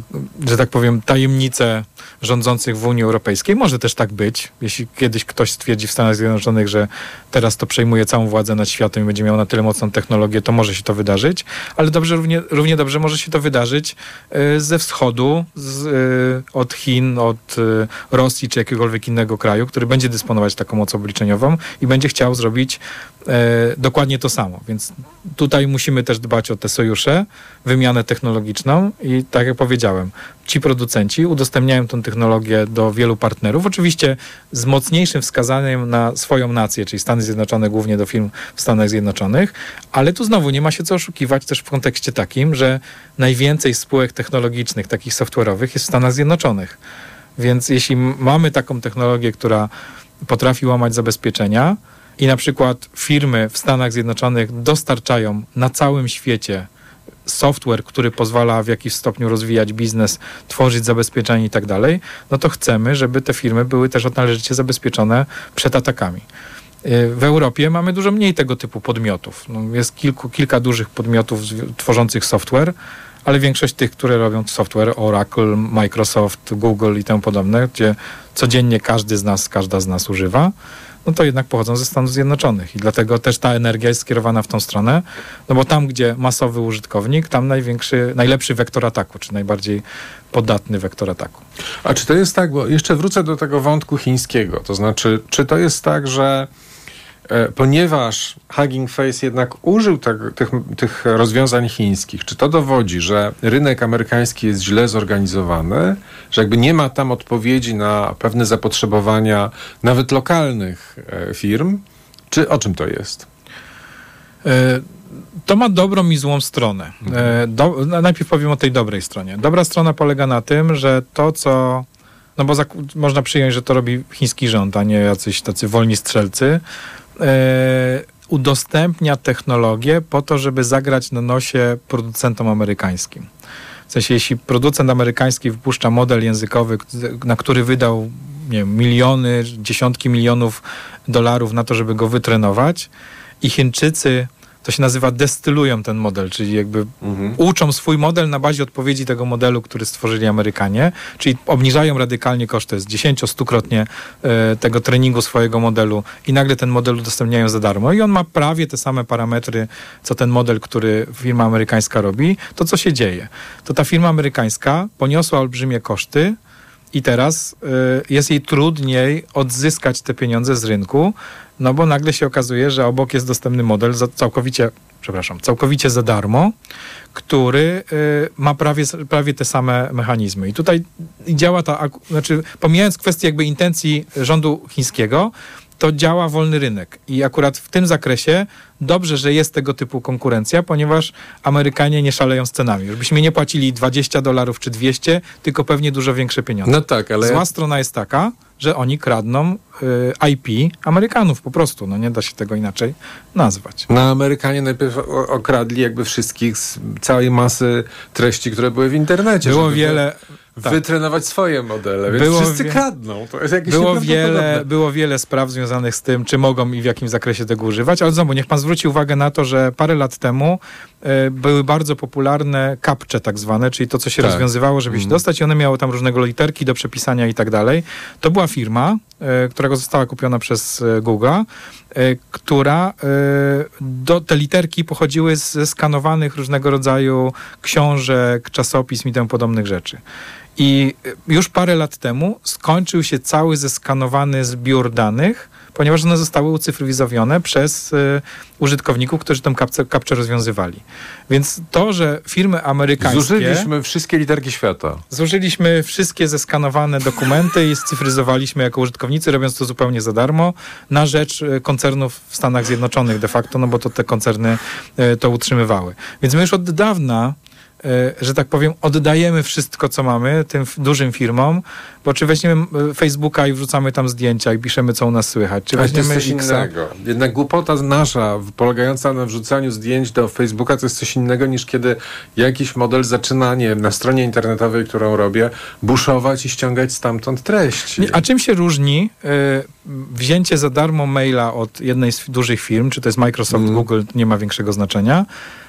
że tak powiem, tajemnice rządzących w Unii Europejskiej. Może też tak być, jeśli kiedyś ktoś stwierdzi w Stanach Zjednoczonych, że teraz to przejmuje całą władzę nad światem i będzie miał na tyle mocną technologię, to może się to wydarzyć, ale dobrze, równie, równie dobrze może się to wydarzyć y, ze wschodu, z, y, od Chin, od y, Rosji czy jakiegokolwiek innego kraju, który będzie dysponować taką mocą obliczeniową i będzie chciał zrobić y, dokładnie to samo. Więc tutaj musimy też dbać o te sojusze, wymianę technologiczną i tak jak powiedziałem, ci producenci udostępniają tę technologię do wielu partnerów, oczywiście z mocniejszym wskazaniem na swoją nację, czyli Stany Zjednoczone, głównie do firm w Stanach Zjednoczonych, ale tu znowu nie ma się co oszukiwać też w kontekście takim, że najwięcej spółek technologicznych, takich software'owych jest w Stanach Zjednoczonych. Więc jeśli mamy taką technologię, która potrafi łamać zabezpieczenia i na przykład firmy w Stanach Zjednoczonych dostarczają na całym świecie software, który pozwala w jakiś stopniu rozwijać biznes, tworzyć zabezpieczenia i tak dalej, no to chcemy, żeby te firmy były też należycie zabezpieczone przed atakami. W Europie mamy dużo mniej tego typu podmiotów. No jest kilku, kilka dużych podmiotów tworzących software, ale większość tych, które robią software, Oracle, Microsoft, Google i tym podobne, gdzie codziennie każdy z nas, każda z nas używa, no to jednak pochodzą ze Stanów Zjednoczonych i dlatego też ta energia jest skierowana w tą stronę, no bo tam, gdzie masowy użytkownik, tam największy, najlepszy wektor ataku, czy najbardziej podatny wektor ataku. A czy to jest tak, bo jeszcze wrócę do tego wątku chińskiego, to znaczy, czy to jest tak, że e, ponieważ Hugging Face jednak użył te, tych, tych rozwiązań chińskich, czy to dowodzi, że rynek amerykański jest źle zorganizowany, że jakby nie ma tam odpowiedzi na pewne zapotrzebowania nawet lokalnych e, firm, czy o czym to jest? E, to ma dobrą i złą stronę. E, do, najpierw powiem o tej dobrej stronie. Dobra strona polega na tym, że to, co no bo zak- można przyjąć, że to robi chiński rząd, a nie jacyś tacy wolni strzelcy, e, udostępnia technologię po to, żeby zagrać na nosie producentom amerykańskim. W sensie, jeśli producent amerykański wypuszcza model językowy, na który wydał, nie wiem, miliony, dziesiątki milionów dolarów na to, żeby go wytrenować i Chińczycy, to się nazywa, destylują ten model, czyli jakby mhm. uczą swój model na bazie odpowiedzi tego modelu, który stworzyli Amerykanie, czyli obniżają radykalnie koszty z dziesięcio-stukrotnie e, tego treningu swojego modelu i nagle ten model udostępniają za darmo i on ma prawie te same parametry, co ten model, który firma amerykańska robi. To co się dzieje? To ta firma amerykańska poniosła olbrzymie koszty i teraz y, jest jej trudniej odzyskać te pieniądze z rynku, no bo nagle się okazuje, że obok jest dostępny model za całkowicie, przepraszam, całkowicie za darmo, który y, ma prawie, prawie te same mechanizmy. I tutaj działa ta, znaczy pomijając kwestię jakby intencji rządu chińskiego, to działa wolny rynek. I akurat w tym zakresie dobrze, że jest tego typu konkurencja, ponieważ Amerykanie nie szaleją z cenami. Już byśmy nie płacili dwadzieścia dolarów czy dwieście, tylko pewnie dużo większe pieniądze. No tak, ale... Zła strona jest taka, że oni kradną y, I P Amerykanów po prostu. No nie da się tego inaczej nazwać. No Amerykanie najpierw okradli jakby wszystkich z całej masy treści, które były w internecie. Było wiele... Tak. Wytrenować swoje modele, więc było wszyscy wie... kradną. To jest jakieś było wiele, było wiele spraw związanych z tym, czy mogą i w jakim zakresie tego używać, ale znowu, niech pan zwróci uwagę na to, że parę lat temu y, były bardzo popularne captcha tak zwane, czyli to, co się tak. rozwiązywało, żeby mm. się dostać i one miały tam różnego literki do przepisania i tak dalej. To była firma, y, która została kupiona przez y, Google, y, która y, do, te literki pochodziły ze skanowanych różnego rodzaju książek, czasopism i tym podobnych rzeczy. I już parę lat temu skończył się cały zeskanowany zbiór danych, ponieważ one zostały ucyfryzowane przez y, użytkowników, którzy tę captchę rozwiązywali. Więc to, że firmy amerykańskie... Zużyliśmy wszystkie literki świata. Zużyliśmy wszystkie zeskanowane dokumenty i scyfryzowaliśmy jako użytkownicy, robiąc to zupełnie za darmo, na rzecz koncernów w Stanach Zjednoczonych de facto, no bo to te koncerny y, to utrzymywały. Więc my już od dawna że tak powiem, oddajemy wszystko, co mamy tym dużym firmom, bo czy weźmiemy Facebooka i wrzucamy tam zdjęcia i piszemy, co u nas słychać, czy weźmiemy to jest coś X-a. innego. Jednak głupota nasza, polegająca na wrzucaniu zdjęć do Facebooka, to jest coś innego niż kiedy jakiś model zaczyna, nie wiem, na stronie internetowej, którą robię, buszować i ściągać stamtąd treści. A czym się różni y, wzięcie za darmo maila od jednej z dużych firm, czy to jest Microsoft, mm. Google, nie ma większego znaczenia,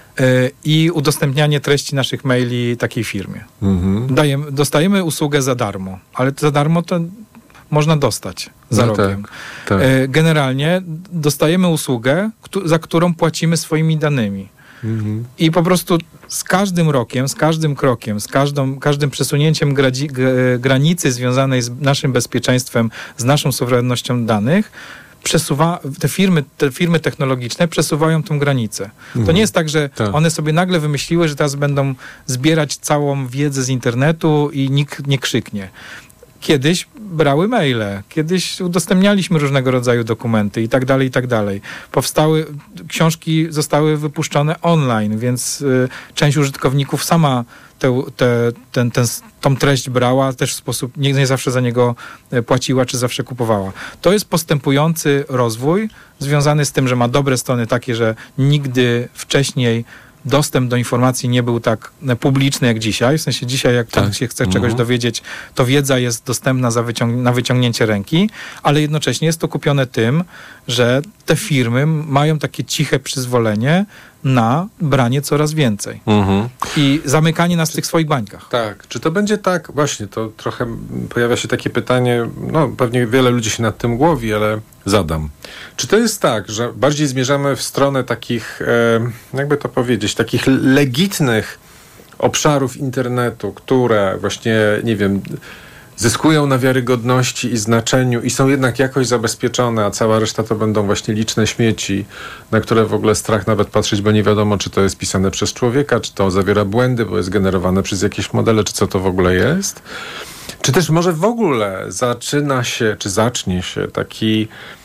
i udostępnianie treści naszych maili takiej firmie. Mhm. Dajemy, dostajemy usługę za darmo, ale za darmo to można dostać za no rogiem. Tak, tak. Generalnie dostajemy usługę, za którą płacimy swoimi danymi. Mhm. I po prostu z każdym rokiem, z każdym krokiem, z każdą, każdym przesunięciem gradzi, granicy związanej z naszym bezpieczeństwem, z naszą suwerennością danych, przesuwa, te firmy, te firmy technologiczne przesuwają tą granicę. Mhm. To nie jest tak, że tak. one sobie nagle wymyśliły, że teraz będą zbierać całą wiedzę z internetu i nikt nie krzyknie. Kiedyś brały maile, kiedyś udostępnialiśmy różnego rodzaju dokumenty i tak dalej, i tak dalej. Powstały, książki zostały wypuszczone online, więc y, część użytkowników sama te, te, ten, ten, tą treść brała, też w sposób, nie, nie zawsze za niego płaciła, czy zawsze kupowała. To jest postępujący rozwój związany z tym, że ma dobre strony takie, że nigdy wcześniej dostęp do informacji nie był tak publiczny jak dzisiaj. W sensie dzisiaj, jak pan tak. się chce czegoś mhm. dowiedzieć, to wiedza jest dostępna za wyciąg- na wyciągnięcie ręki, ale jednocześnie jest to kupione tym, że te firmy mają takie ciche przyzwolenie na branie coraz więcej. Mhm. I zamykanie nas w tych swoich bańkach. Tak. Czy to będzie tak? Właśnie, to trochę pojawia się takie pytanie, no pewnie wiele ludzi się nad tym głowi, ale zadam. Czy to jest tak, że bardziej zmierzamy w stronę takich, e, jakby to powiedzieć, takich legitnych obszarów internetu, które właśnie, nie wiem, zyskują na wiarygodności i znaczeniu i są jednak jakoś zabezpieczone, a cała reszta to będą właśnie liczne śmieci, na które w ogóle strach nawet patrzeć, bo nie wiadomo, czy to jest pisane przez człowieka, czy to zawiera błędy, bo jest generowane przez jakieś modele, czy co to w ogóle jest. Czy też może w ogóle zaczyna się, czy zacznie się taki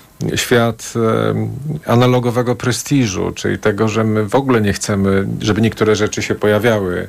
świat e, analogowego prestiżu, czyli tego, że my w ogóle nie chcemy, żeby niektóre rzeczy się pojawiały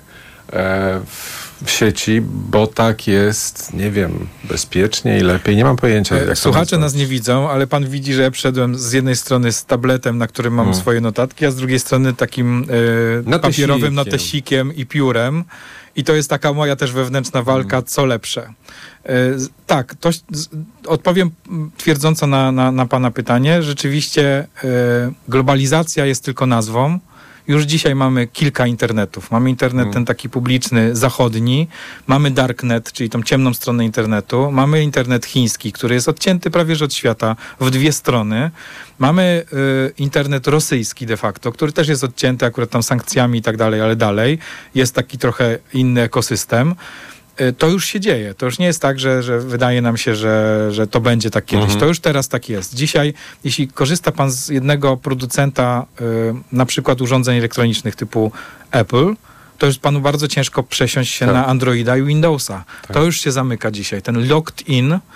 e, w w sieci, bo tak jest, nie wiem, bezpiecznie i lepiej. Nie mam pojęcia. Jak Słuchacze nas nie widzą, ale pan widzi, że ja przyszedłem z jednej strony z tabletem, na którym mam hmm. swoje notatki, a z drugiej strony takim e, papierowym notesikiem i piórem. I to jest taka moja też wewnętrzna walka, hmm. co lepsze. E, tak, to, z, odpowiem twierdząco na, na, na pana pytanie. Rzeczywiście e, globalizacja jest tylko nazwą. Już dzisiaj mamy kilka internetów. Mamy internet hmm. ten taki publiczny, zachodni. Mamy darknet, czyli tą ciemną stronę internetu. Mamy internet chiński, który jest odcięty prawie że od świata w dwie strony. Mamy y, internet rosyjski de facto, który też jest odcięty akurat tam sankcjami i tak dalej, ale dalej. Jest taki trochę inny ekosystem. To już się dzieje. To już nie jest tak, że, że wydaje nam się, że, że to będzie tak kiedyś. Mhm. To już teraz tak jest. Dzisiaj, jeśli korzysta pan z jednego producenta, y, na przykład urządzeń elektronicznych typu Apple, to już panu bardzo ciężko przesiąść się tak. na Androida i Windowsa. Tak. To już się zamyka dzisiaj. Ten locked in y,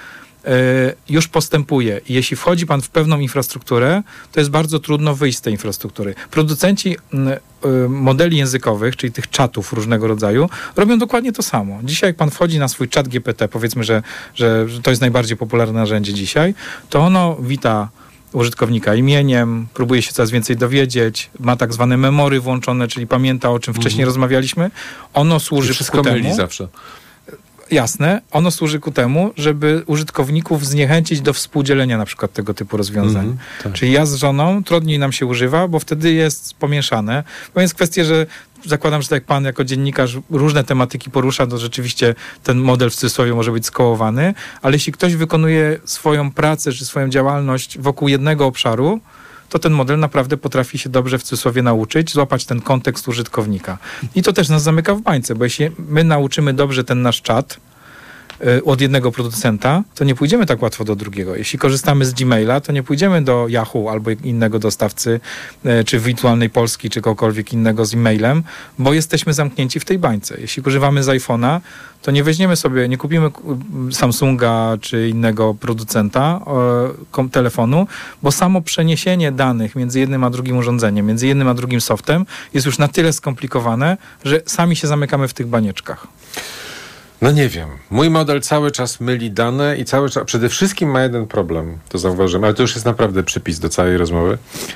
już postępuje. I jeśli wchodzi pan w pewną infrastrukturę, to jest bardzo trudno wyjść z tej infrastruktury. Producenci y, y, modeli językowych, czyli tych czatów różnego rodzaju, robią dokładnie to samo. Dzisiaj jak pan wchodzi na swój czat G P T, powiedzmy, że, że, że to jest najbardziej popularne narzędzie dzisiaj, to ono wita użytkownika imieniem, próbuje się coraz więcej dowiedzieć, ma tak zwane memory włączone, czyli pamięta, o czym wcześniej mm. rozmawialiśmy. Ono służy wszystko ku temu. myli zawsze. Jasne, ono służy ku temu, żeby użytkowników zniechęcić do współdzielenia na przykład tego typu rozwiązań. Mm, tak. Czyli ja z żoną, trudniej nam się używa, bo wtedy jest pomieszane. Bo jest kwestia, że zakładam, że tak jak pan jako dziennikarz różne tematyki porusza, to rzeczywiście ten model w cudzysłowie może być skołowany, ale jeśli ktoś wykonuje swoją pracę czy swoją działalność wokół jednego obszaru, to ten model naprawdę potrafi się dobrze w cudzysłowie nauczyć, złapać ten kontekst użytkownika. I to też nas zamyka w bańce, bo jeśli my nauczymy dobrze ten nasz czat y, od jednego producenta, to nie pójdziemy tak łatwo do drugiego. Jeśli korzystamy z Gmaila, to nie pójdziemy do Yahoo albo innego dostawcy, y, czy Wirtualnej Polski, czy kogokolwiek innego z e-mailem, bo jesteśmy zamknięci w tej bańce. Jeśli używamy z iPhone'a, to nie weźmiemy sobie, nie kupimy Samsunga czy innego producenta e, telefonu, bo samo przeniesienie danych między jednym a drugim urządzeniem, między jednym a drugim softem jest już na tyle skomplikowane, że sami się zamykamy w tych banieczkach. No nie wiem. Mój model cały czas myli dane i cały czas, przede wszystkim ma jeden problem, to zauważyłem, ale to już jest naprawdę przypis do całej rozmowy.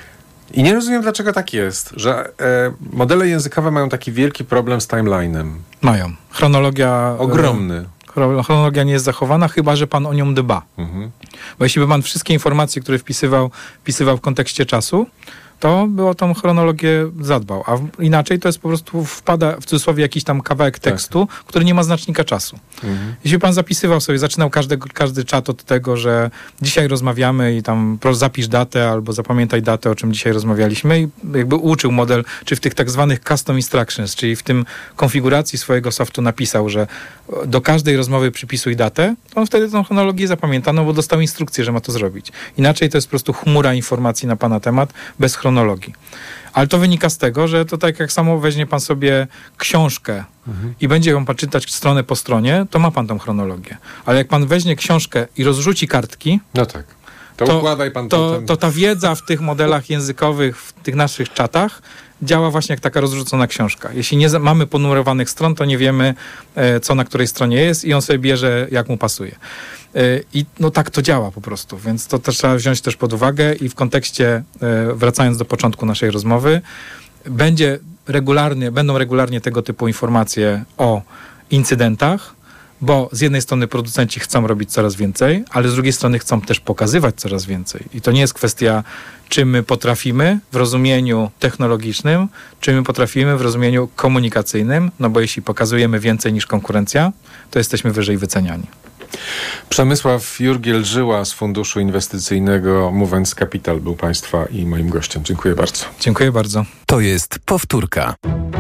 I nie rozumiem, dlaczego tak jest, że e, modele językowe mają taki wielki problem z timeline'em. Mają. Chronologia... Ogromny. Chronologia nie jest zachowana, chyba że pan o nią dba. Mhm. Bo jeśli by pan wszystkie informacje, które wpisywał, wpisywał w kontekście czasu, to by o tą chronologię zadbał. A w, inaczej to jest po prostu wpada w cudzysłowie jakiś tam kawałek tekstu, tak. który nie ma znacznika czasu. Mhm. Jeśli pan zapisywał sobie, zaczynał każdy, każdy czat od tego, że dzisiaj rozmawiamy i tam zapisz datę albo zapamiętaj datę, o czym dzisiaj rozmawialiśmy i jakby uczył model, czy w tych tak zwanych custom instructions, czyli w tym konfiguracji swojego softu napisał, że do każdej rozmowy przypisuj datę, to on wtedy tą chronologię zapamięta, no bo dostał instrukcję, że ma to zrobić. Inaczej to jest po prostu chmura informacji na pana temat bez chronologii. Ale to wynika z tego, że to tak jak samo weźmie pan sobie książkę mhm. i będzie ją pan czytać stronę po stronie, to ma pan tą chronologię. Ale jak pan weźmie książkę i rozrzuci kartki, no tak. To, to układaj pan to, potem. to ta wiedza w tych modelach językowych, w tych naszych czatach działa właśnie jak taka rozrzucona książka. Jeśli nie mamy ponumerowanych stron, to nie wiemy, e, co na której stronie jest i on sobie bierze, jak mu pasuje. E, I no tak to działa po prostu, więc to też trzeba wziąć też pod uwagę i w kontekście, e, wracając do początku naszej rozmowy, będzie regularnie, będą regularnie tego typu informacje o incydentach, bo z jednej strony producenci chcą robić coraz więcej, ale z drugiej strony chcą też pokazywać coraz więcej. I to nie jest kwestia, czy my potrafimy w rozumieniu technologicznym, czy my potrafimy w rozumieniu komunikacyjnym, no bo jeśli pokazujemy więcej niż konkurencja, to jesteśmy wyżej wyceniani. Przemysław Jurgiel-Żyła z Funduszu Inwestycyjnego Movens Capital był Państwa i moim gościem. Dziękuję bardzo. Dziękuję bardzo. To jest powtórka.